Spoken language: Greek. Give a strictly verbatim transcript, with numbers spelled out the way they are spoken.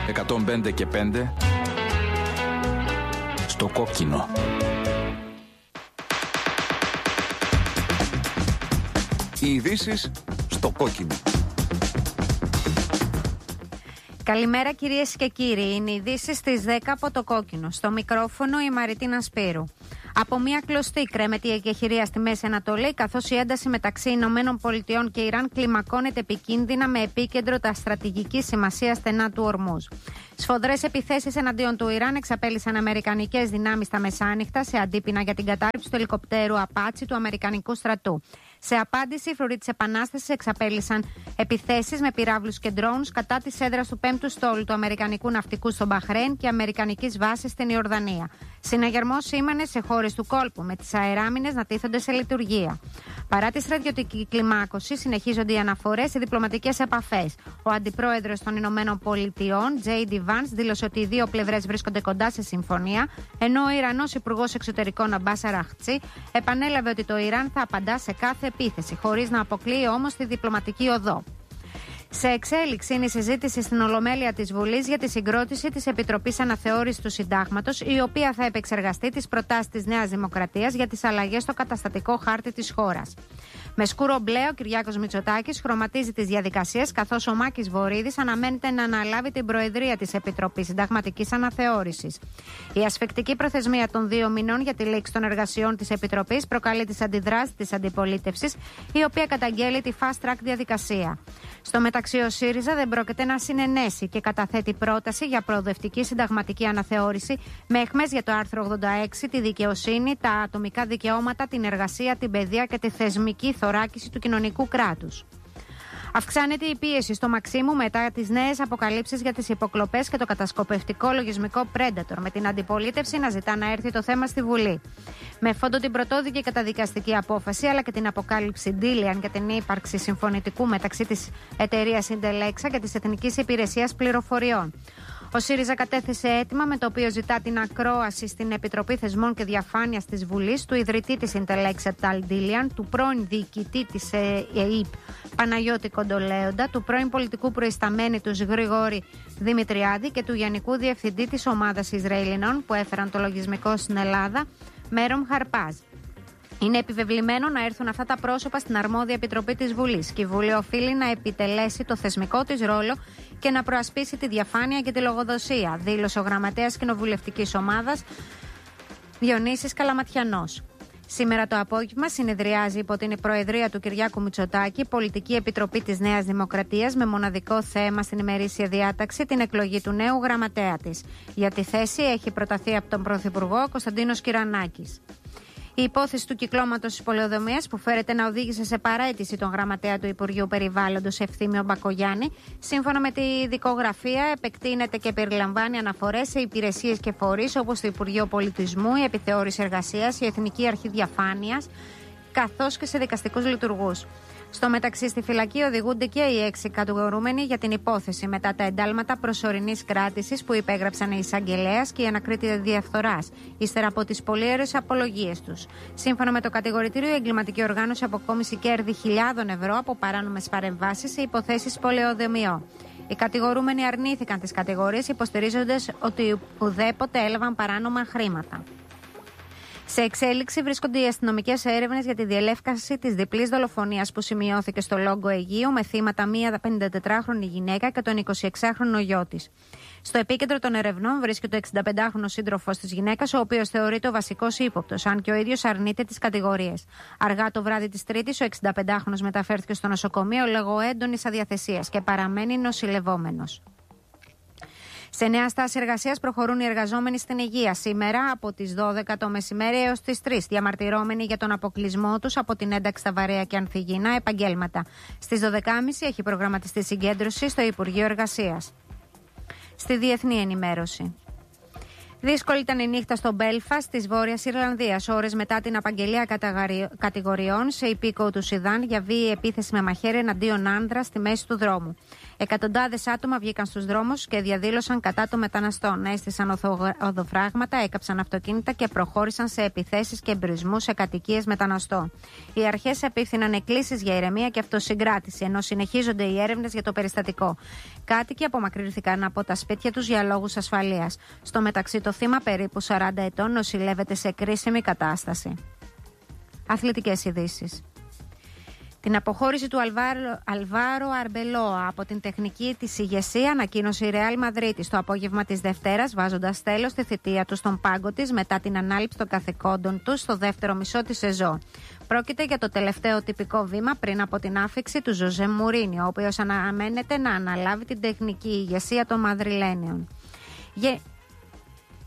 εκατόν πέντε και πέντε στο κόκκινο. Οι ειδήσεις στο κόκκινο. Καλημέρα κυρίες και κύριοι, είναι οι ειδήσεις στις δέκα από το κόκκινο. Στο μικρόφωνο η Μαριτίνα Σπύρου. Από μια κλωστή κρέμετη εκεχηρία στη Μέση Ανατολή, καθώς η ένταση μεταξύ Ηνωμένων Πολιτειών και Ιράν κλιμακώνεται επικίνδυνα με επίκεντρο τα στρατηγική σημασία στενά του Ορμούζ. Σφοδρές επιθέσεις εναντίον του Ιράν εξαπέλυσαν αμερικανικές δυνάμεις στα μεσάνυχτα σε αντίπεινα για την κατάρριψη του ελικοπτέρου Απάτσι του Αμερικανικού στρατού. Σε απάντηση, οι φρουροί της Επανάστασης εξαπέλυσαν επιθέσεις με πυράβλους και ντρόουνς κατά της έδρας του πέμπτου στόλου του Αμερικανικού ναυτικού στο Μπαχρέιν και αμερικανικής βάσης στην Ιορδανία. Συναγερμός σήμανε σε χώρες του κόλπου, με τις αεράμινες να τίθονται σε λειτουργία. Παρά τη στρατιωτική κλιμάκωση, συνεχίζονται οι αναφορές σε διπλωματικές επαφές. Ο αντιπρόεδρος των Ηνωμένων Πολιτειών, τζέι ντι Vance, δήλωσε ότι οι δύο πλευρές βρίσκονται κοντά σε συμφωνία, ενώ ο Ιρανός Υπουργός Εξωτερικών Αμπάς Αραχτσί επανέλαβε ότι το Ιράν θα απαντά σε κάθε επίθεση, χωρίς να αποκλείει όμως τη διπλωματική οδό. Σε εξέλιξη είναι η συζήτηση στην Ολομέλεια της Βουλής για τη συγκρότηση της Επιτροπής Αναθεώρησης του Συντάγματος, η οποία θα επεξεργαστεί τις προτάσεις της Νέας Δημοκρατίας για τις αλλαγές στο καταστατικό χάρτη της χώρας. Με σκούρο μπλε, ο Κυριάκος Μητσοτάκης χρωματίζει τις διαδικασίες, καθώς ο Μάκης Βορίδης αναμένεται να αναλάβει την προεδρία της Επιτροπής Συνταγματικής Αναθεώρησης. Η ασφικτική προθεσμία των δύο μηνών για τη λήξη των εργασιών της Επιτροπής προκαλεί τις αντιδράσεις της αντιπολίτευσης, η οποία καταγγέλει τη fast track διαδικασία. Στο μεταξύ, ο ΣΥΡΙΖΑ δεν πρόκειται να συνενέσει και καταθέτει πρόταση για προοδευτική συνταγματική αναθεώρηση με αιχμές για το άρθρο ογδόντα έξι, τη δικαιοσύνη, τα ατομικά δικαιώματα, την εργασία, την παιδεία και τη θεσμική θωράκιση του κοινωνικού κράτους. Αυξάνεται η πίεση στο Μαξίμου μετά τις νέες αποκαλύψεις για τις υποκλοπές και το κατασκοπευτικό λογισμικό Predator, με την αντιπολίτευση να ζητά να έρθει το θέμα στη Βουλή. Με φόντο την πρωτόδικη καταδικαστική απόφαση, αλλά και την αποκάλυψη Ντίλιαν για την ύπαρξη συμφωνητικού μεταξύ της εταιρείας Συντελέξα και της Εθνικής Υπηρεσίας Πληροφοριών. Ο ΣΥΡΙΖΑ κατέθεσε αίτημα με το οποίο ζητά την ακρόαση στην Επιτροπή Θεσμών και Διαφάνειας της Βουλής του ιδρυτή της Συντελέξα Ταλ Ντίλιαν, του πρώην διοικητή της ΕΕΠ Παναγιώτη Κοντολέοντα, του πρώην πολιτικού προϊσταμένη του Γρηγόρη Δημητριάδη και του Γενικού Διευθυντή της Ομάδας Ισραηλινών που έφεραν το λογισμικό στην Ελλάδα, Μέρομ Χαρπάζ. Είναι επιβεβλημένο να έρθουν αυτά τα πρόσωπα στην αρμόδια επιτροπή της Βουλής και η Βουλή οφείλει να επιτελέσει το θεσμικό της ρόλο και να προασπίσει τη διαφάνεια και τη λογοδοσία, δήλωσε ο γραμματέας κοινοβουλευτικής ομάδας Διονύσης Καλαματιανός. Σήμερα το απόγευμα συνεδριάζει υπό την προεδρία του Κυριάκου Μητσοτάκη η Πολιτική Επιτροπή της Νέας Δημοκρατίας με μοναδικό θέμα στην ημερήσια διάταξη την εκλογή του νέου γραμματέα της. Για τη θέση έχει προταθεί από τον Πρωθυπουργό Κωνσταντίνος Κυρανάκης. Η υπόθεση του κυκλώματος της πολεοδομίας που φέρεται να οδήγησε σε παραίτηση τον γραμματέα του Υπουργείου Περιβάλλοντος Ευθύμιο Μπακογιάννη, σύμφωνα με τη δικογραφία, επεκτείνεται και περιλαμβάνει αναφορές σε υπηρεσίες και φορείς όπως το Υπουργείο Πολιτισμού, η Επιθεώρηση Εργασίας, η Εθνική Αρχή Διαφάνειας, καθώς και σε δικαστικούς λειτουργούς. Στο μεταξύ, στη φυλακή οδηγούνται και οι έξι κατηγορούμενοι για την υπόθεση μετά τα εντάλματα προσωρινής κράτησης που υπέγραψαν η εισαγγελέας και η ανακρίτρια διαφθοράς, ύστερα από τις πολύερες απολογίες τους. Σύμφωνα με το κατηγορητήριο, η εγκληματική οργάνωση αποκόμισε κέρδη χιλιάδων ευρώ από παράνομες παρεμβάσεις σε υποθέσεις πολεοδομιών. Οι κατηγορούμενοι αρνήθηκαν τις κατηγορίες, υποστηρίζοντας ότι ουδέποτε έλαβαν παράνομα χρήματα. Σε εξέλιξη βρίσκονται οι αστυνομικές έρευνες για τη διελεύκανση της διπλής δολοφονίας που σημειώθηκε στο Λόγκο Αιγαίου με θύματα μία πενηντατετράχρονη γυναίκα και τον εικοσιεξάχρονο γιο της. Στο επίκεντρο των ερευνών βρίσκεται ο εξηνταπεντάχρονος σύντροφος της γυναίκας, ο οποίος θεωρείται ο βασικός ύποπτος, αν και ο ίδιος αρνείται τις κατηγορίες. Αργά το βράδυ της Τρίτης, ο εξηνταπεντάχρονος μεταφέρθηκε στο νοσοκομείο λόγω έντονης αδιαθεσίας και παραμένει νοσηλευόμενος. Σε νέα στάση εργασίας προχωρούν οι εργαζόμενοι στην υγεία σήμερα από τις δώδεκα το μεσημέρι έως τις τρεις, διαμαρτυρόμενοι για τον αποκλεισμό τους από την ένταξη στα βαρέα και ανθυγιεινά επαγγέλματα. Στις δώδεκα και τριάντα έχει προγραμματιστεί συγκέντρωση στο Υπουργείο Εργασίας. Στη διεθνή ενημέρωση. Δύσκολη ήταν η νύχτα στο Μπέλφαστ της Βόρειας Ιρλανδίας, ώρες μετά την απαγγελία κατηγοριών σε υπήκοο του Σουδάν για βίαιη επίθεση με μαχαίρι εναντίον άνδρα στη μέση του δρόμου. Εκατοντάδες άτομα βγήκαν στους δρόμους και διαδήλωσαν κατά των μεταναστών. Έστησαν οδοφράγματα, έκαψαν αυτοκίνητα και προχώρησαν σε επιθέσεις και εμπρισμούς σε κατοικίες μεταναστών. Οι αρχές απίφθηναν εκκλήσεις για ηρεμία και αυτοσυγκράτηση, ενώ συνεχίζονται οι έρευνες για το περιστατικό. Κάτοικοι απομακρύνθηκαν από τα σπίτια τους για λόγους ασφαλείας. Στο μεταξύ, το θύμα, περίπου σαράντα ετών, νοσηλεύεται σε κρίσιμη κατάσταση. Αθλητικές ειδήσεις. Την αποχώρηση του Αλβάρο, Αλβάρο Αρμπελόα από την τεχνική της ηγεσία ανακοίνωσε η Ρεάλ Μαδρίτης το απόγευμα της Δευτέρας, βάζοντας τέλος στη θητεία του στον πάγκο της μετά την ανάληψη των καθηκόντων του στο δεύτερο μισό της σεζόν. Πρόκειται για το τελευταίο τυπικό βήμα πριν από την άφιξη του Ζωζέ Μουρίνιο, ο οποίος αναμένεται να αναλάβει την τεχνική ηγεσία των Μαδριλένιων.